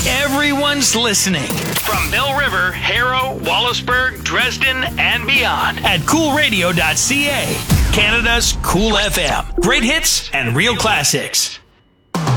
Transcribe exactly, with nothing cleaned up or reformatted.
Everyone's listening. From Mill River, Harrow, Wallaceburg, Dresden, and beyond at cool radio dot c a. Canada's Cool F M. Great hits and real classics.